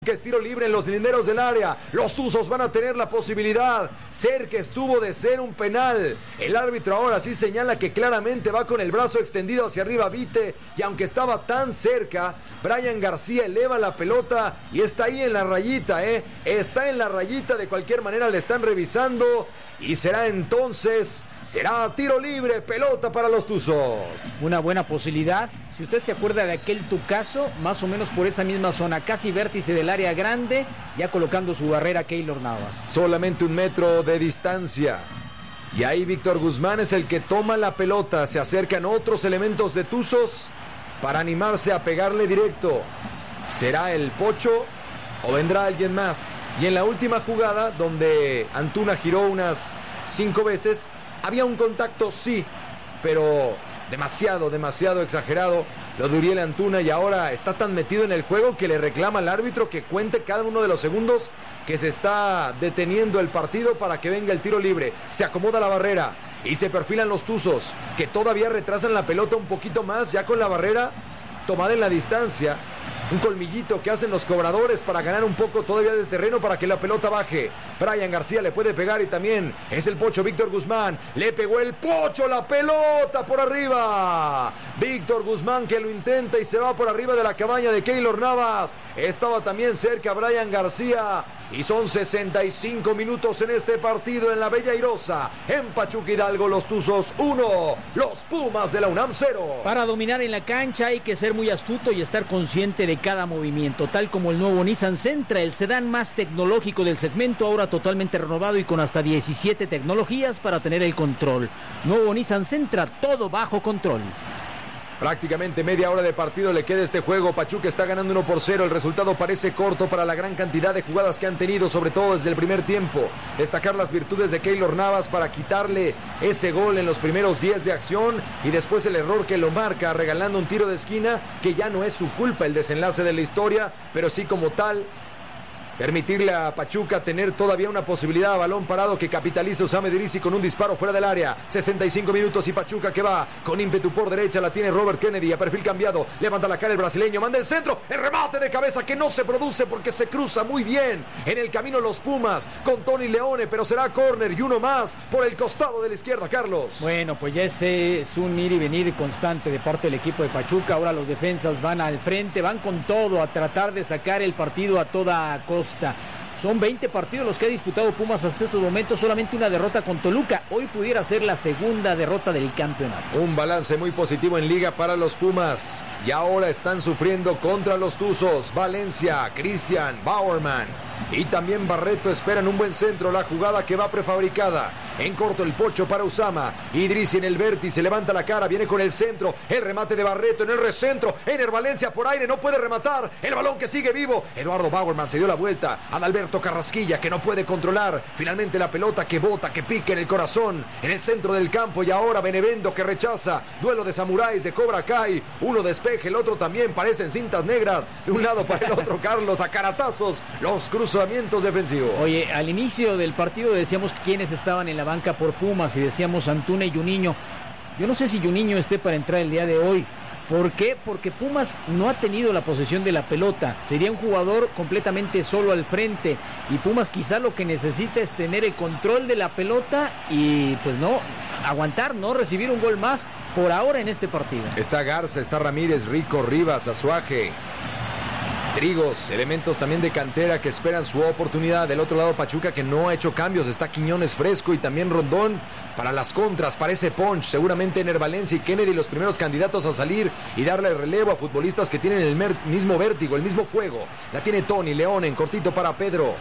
Que es tiro libre en los linderos del área. Los Tuzos van a tener la posibilidad. Cerca estuvo de ser un penal. El árbitro ahora sí señala que claramente va con el brazo extendido hacia arriba Vite. Y aunque estaba tan cerca, Brian García eleva la pelota y está ahí en la rayita, Está en la rayita, de cualquier manera le están revisando. Y será tiro libre, pelota para los Tuzos. Una buena posibilidad. Si usted se acuerda de aquel Tucaso, más o menos por esa misma zona, casi vértice del área grande, ya colocando su barrera Keylor Navas. Solamente 1 metro de distancia. Y ahí Víctor Guzmán es el que toma la pelota. Se acercan otros elementos de Tuzos para animarse a pegarle directo. ¿Será el Pocho o vendrá alguien más? Y en la última jugada, donde Antuna giró unas 5 veces, había un contacto, sí, pero demasiado exagerado lo de Uriel Antuna, y ahora está tan metido en el juego que le reclama al árbitro que cuente cada uno de los segundos que se está deteniendo el partido para que venga el tiro libre. Se acomoda la barrera y se perfilan los Tuzos, que todavía retrasan la pelota un poquito más, ya con la barrera tomada en la distancia. Un colmillito que hacen los cobradores para ganar un poco todavía de terreno para que la pelota baje. Brian García le puede pegar y también es el Pocho Víctor Guzmán. Le pegó el Pocho, la pelota por arriba. Víctor Guzmán que lo intenta y se va por arriba de la cabaña de Keylor Navas. Estaba también cerca Brian García. Y son 65 minutos en este partido en la Bella Airosa. En Pachuca Hidalgo, los Tuzos 1, los Pumas de la UNAM 0. Para dominar en la cancha hay que ser muy astuto y estar consciente de cada movimiento, tal como el nuevo Nissan Sentra, el sedán más tecnológico del segmento, ahora totalmente renovado y con hasta 17 tecnologías para tener el control. Nuevo Nissan Sentra, todo bajo control. Prácticamente media hora de partido le queda este juego. Pachuca está ganando 1-0. El resultado parece corto para la gran cantidad de jugadas que han tenido, sobre todo desde el primer tiempo. Destacar las virtudes de Keylor Navas para quitarle ese gol en los primeros 10 de acción, y después el error que lo marca regalando un tiro de esquina que ya no es su culpa el desenlace de la historia, pero sí como tal permitirle a Pachuca tener todavía una posibilidad a balón parado que capitaliza Usame Dirisi con un disparo fuera del área. 65 minutos y Pachuca que va con ímpetu por derecha, la tiene Robert Kennedy a perfil cambiado, levanta la cara el brasileño, manda el centro, el remate de cabeza que no se produce porque se cruza muy bien en el camino los Pumas con Tony Leone, pero será córner y uno más por el costado de la izquierda, Carlos. Bueno, pues ya ese es un ir y venir constante de parte del equipo de Pachuca. Ahora los defensas van al frente, van con todo a tratar de sacar el partido a toda costa. Son 20 partidos los que ha disputado Pumas hasta estos momentos, solamente una derrota con Toluca. Hoy pudiera ser la segunda derrota del campeonato. Un balance muy positivo en liga para los Pumas. Y ahora están sufriendo contra los Tuzos. Valencia, Cristian, Bauerman y también Barreto esperan un buen centro. La jugada que va prefabricada. En corto el Pocho para Usama. Idrissi en el vértice, levanta la cara, viene con el centro. El remate de Barreto en el recentro. Ener Valencia por aire, no puede rematar. El balón que sigue vivo. Eduardo Bauerman se dio la vuelta. Adalberto Carrasquilla que no puede controlar. Finalmente la pelota que bota, que pica en el corazón. En el centro del campo y ahora Benevendo que rechaza. Duelo de samuráis de Cobra Kai. Uno despeje, el otro también. Parecen cintas negras. De un lado para el otro, Carlos, a caratazos. Los cruzamientos defensivos. Oye, al inicio del partido decíamos quiénes estaban en la banca por Pumas y decíamos Antuna y Juninho. Yo no sé si Juninho esté para entrar el día de hoy. ¿Por qué? Porque Pumas no ha tenido la posesión de la pelota. Sería un jugador completamente solo al frente. Y Pumas quizá lo que necesita es tener el control de la pelota y pues no aguantar, no recibir un gol más por ahora en este partido. Está Garza, está Ramírez, Rico, Rivas, Azuaje, Trigos, elementos también de cantera que esperan su oportunidad. Del otro lado Pachuca que no ha hecho cambios, está Quiñones fresco y también Rondón para las contras, parece punch, seguramente Ener Valencia y Kennedy los primeros candidatos a salir y darle relevo a futbolistas que tienen el mismo vértigo, el mismo fuego. La tiene Tony León en cortito para Pedro.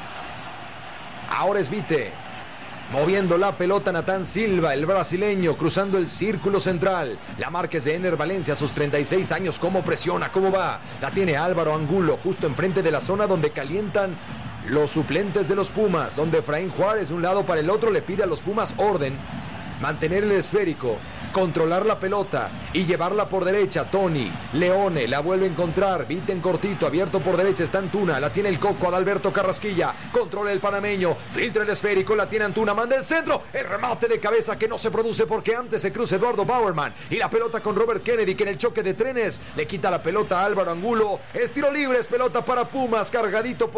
Ahora es Vite. Moviendo la pelota Natán Silva, el brasileño, cruzando el círculo central. La marca es de Ener Valencia a sus 36 años. ¿Cómo presiona? ¿Cómo va? La tiene Álvaro Angulo, justo enfrente de la zona donde calientan los suplentes de los Pumas. Donde Efraín Juárez, de un lado para el otro, le pide a los Pumas orden. mantener el esférico, controlar la pelota y llevarla por derecha. Tony, Leone, la vuelve a encontrar, Viten cortito, abierto por derecha, está Antuna, la tiene el Coco, Adalberto Carrasquilla, controla el panameño, filtra el esférico, la tiene Antuna, manda el centro, el remate de cabeza que no se produce porque antes se cruza Eduardo Bauerman y la pelota con Robert Kennedy, que en el choque de trenes le quita la pelota a Álvaro Angulo. Es tiro libre, es pelota para Pumas, cargadito por